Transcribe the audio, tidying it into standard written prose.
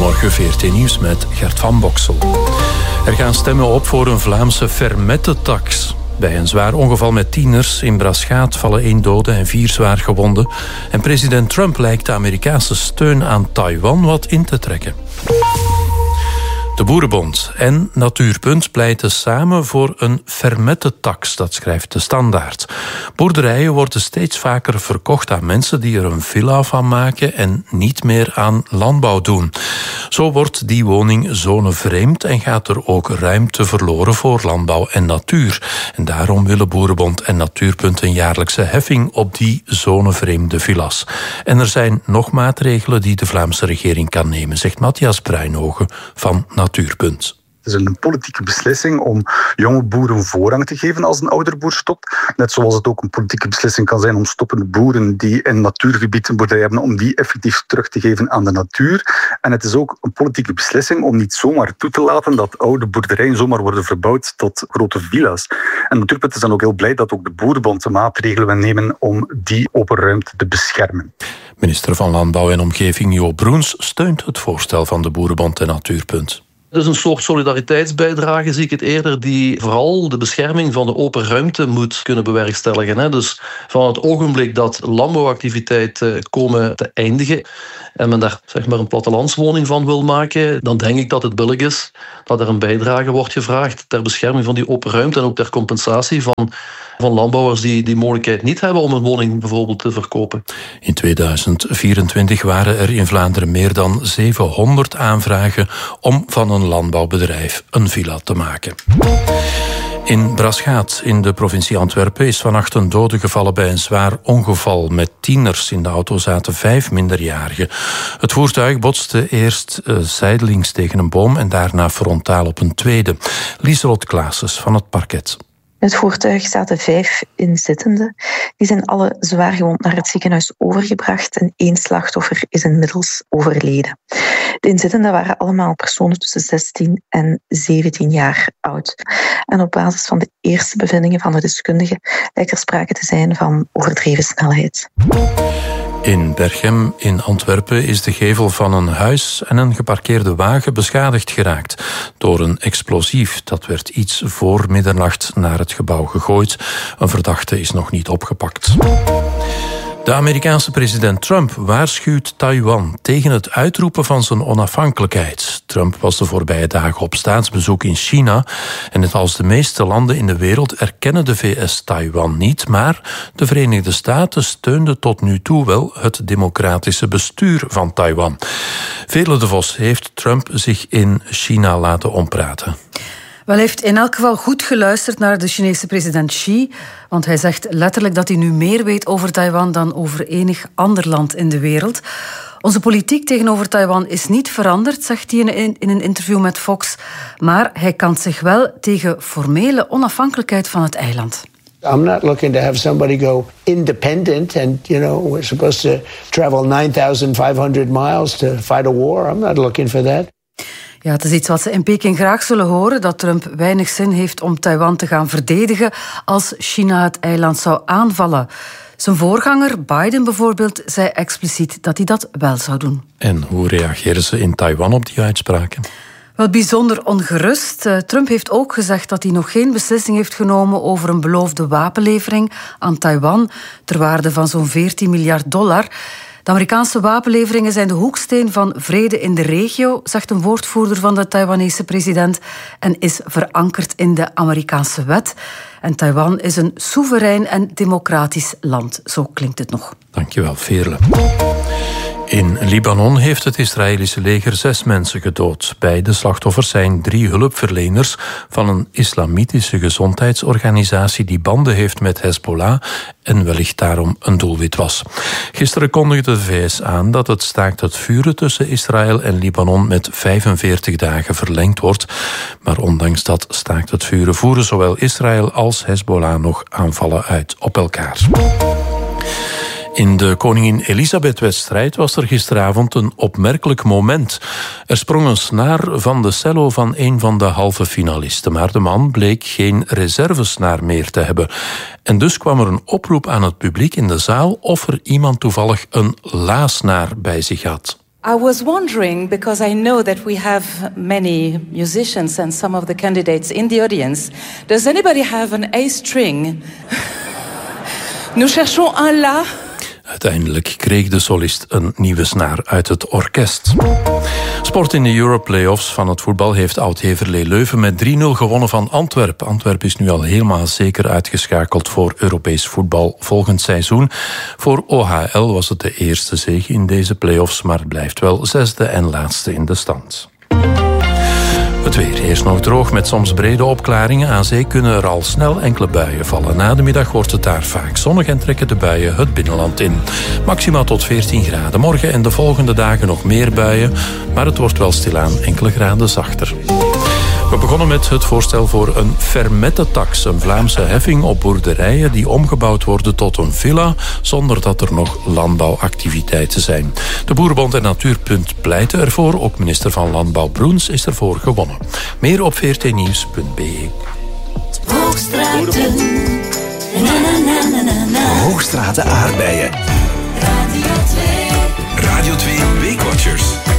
Goedemorgen, VRT Nieuws met Gert van Boksel. Er gaan stemmen op voor een Vlaamse fermettetax. Bij een zwaar ongeval met tieners in Braschaat vallen 1 dode en 4 zwaar gewonden. En president Trump lijkt de Amerikaanse steun aan Taiwan wat in te trekken. De Boerenbond en Natuurpunt pleiten samen voor een fermettetax, dat schrijft de Standaard. Boerderijen worden steeds vaker verkocht aan mensen die er een villa van maken en niet meer aan landbouw doen. Zo wordt die woning zonevreemd en gaat er ook ruimte verloren voor landbouw en natuur. En daarom willen Boerenbond en Natuurpunt een jaarlijkse heffing op die zonevreemde villa's. En er zijn nog maatregelen die de Vlaamse regering kan nemen, zegt Matthias Bruinhogen van Natuurpunt. Het is een politieke beslissing om jonge boeren voorrang te geven als een oudere boer stopt. Net zoals het ook een politieke beslissing kan zijn om stoppende boeren die in natuurgebied een boerderij hebben, om die effectief terug te geven aan de natuur. En het is ook een politieke beslissing om niet zomaar toe te laten dat oude boerderijen zomaar worden verbouwd tot grote villa's. En Natuurpunt is dan ook heel blij dat ook de Boerenbond de maatregelen wil nemen om die open ruimte te beschermen. Minister van Landbouw en Omgeving Jo Broens steunt het voorstel van de Boerenbond en Natuurpunt. Dus een soort solidariteitsbijdrage zie ik het eerder, die vooral de bescherming van de open ruimte moet kunnen bewerkstelligen. Dus van het ogenblik dat landbouwactiviteiten komen te eindigen en men daar zeg maar een plattelandswoning van wil maken, dan denk ik dat het billig is dat er een bijdrage wordt gevraagd ter bescherming van die open ruimte en ook ter compensatie van landbouwers die die mogelijkheid niet hebben om een woning bijvoorbeeld te verkopen. In 2024 waren er in Vlaanderen meer dan 700 aanvragen om van een landbouwbedrijf een villa te maken. In Braschaat in de provincie Antwerpen is vannacht een dode gevallen bij een zwaar ongeval met tieners. In de auto zaten 5 minderjarigen. Het voertuig botste eerst zijdelings tegen een boom en daarna frontaal op een tweede. Lieselot Klaassens van het parket. In het voertuig zaten 5 inzittenden. Die zijn alle zwaar gewond naar het ziekenhuis overgebracht en 1 slachtoffer is inmiddels overleden. De inzittenden waren allemaal personen tussen 16 en 17 jaar oud. En op basis van de eerste bevindingen van de deskundigen lijkt er sprake te zijn van overdreven snelheid. In Berchem in Antwerpen is de gevel van een huis en een geparkeerde wagen beschadigd geraakt door een explosief. Dat werd iets voor middernacht naar het gebouw gegooid. Een verdachte is nog niet opgepakt. De Amerikaanse president Trump waarschuwt Taiwan tegen het uitroepen van zijn onafhankelijkheid. Trump was de voorbije dagen op staatsbezoek in China en net als de meeste landen in de wereld erkennen de VS Taiwan niet, maar de Verenigde Staten steunden tot nu toe wel het democratische bestuur van Taiwan. Veerle de Vos heeft Trump zich in China laten ompraten. Wel, hij heeft in elk geval goed geluisterd naar de Chinese president Xi, want hij zegt letterlijk dat hij nu meer weet over Taiwan dan over enig ander land in de wereld. Onze politiek tegenover Taiwan is niet veranderd, zegt hij in een interview met Fox, maar hij kant zich wel tegen formele onafhankelijkheid van het eiland. I'm not looking to have somebody go independent and, we're supposed to travel 9,500 miles to fight a war. I'm not looking for that. Ja, het is iets wat ze in Peking graag zullen horen, dat Trump weinig zin heeft om Taiwan te gaan verdedigen als China het eiland zou aanvallen. Zijn voorganger, Biden bijvoorbeeld, zei expliciet dat hij dat wel zou doen. En hoe reageren ze in Taiwan op die uitspraken? Wel bijzonder ongerust. Trump heeft ook gezegd dat hij nog geen beslissing heeft genomen over een beloofde wapenlevering aan Taiwan ter waarde van zo'n $14 miljard. De Amerikaanse wapenleveringen zijn de hoeksteen van vrede in de regio, zegt een woordvoerder van de Taiwanese president, en is verankerd in de Amerikaanse wet. En Taiwan is een soeverein en democratisch land. Zo klinkt het nog. Dankjewel, Veerle. In Libanon heeft het Israëlische leger 6 mensen gedood. Bij de slachtoffers zijn 3 hulpverleners van een islamitische gezondheidsorganisatie die banden heeft met Hezbollah en wellicht daarom een doelwit was. Gisteren kondigde de VS aan dat het staakt het vuren tussen Israël en Libanon met 45 dagen verlengd wordt. Maar ondanks dat staakt het vuren voeren zowel Israël als Hezbollah nog aanvallen uit op elkaar. In de Koningin Elisabeth-wedstrijd was er gisteravond een opmerkelijk moment. Er sprong een snaar van de cello van een van de halve finalisten, maar de man bleek geen reservesnaar meer te hebben. En dus kwam er een oproep aan het publiek in de zaal of er iemand toevallig een laasnaar bij zich had. I was wondering, because I know that we have many musicians and some of the candidates in the audience, does anybody have an A string? Nous cherchons un La. Uiteindelijk kreeg de solist een nieuwe snaar uit het orkest. Sport in de Euro-playoffs van het voetbal heeft Oud-Heverlee Leuven met 3-0 gewonnen van Antwerpen. Antwerpen is nu al helemaal zeker uitgeschakeld voor Europees voetbal volgend seizoen. Voor OHL was het de eerste zege in deze playoffs, maar het blijft wel zesde en laatste in de stand. Het weer. Eerst nog droog met soms brede opklaringen. Aan zee kunnen er al snel enkele buien vallen. Na de middag wordt het daar vaak zonnig en trekken de buien het binnenland in. Maximaal tot 14 graden. Morgen en de volgende dagen nog meer buien, maar het wordt wel stilaan enkele graden zachter. We begonnen met het voorstel voor een fermette-tax, een Vlaamse heffing op boerderijen die omgebouwd worden tot een villa, zonder dat er nog landbouwactiviteiten zijn. De Boerenbond en Natuurpunt pleiten ervoor, ook minister van Landbouw Broens is ervoor gewonnen. Meer op vrtnieuws.be. Hoogstraten aardbeien. Radio 2 Weekwatchers.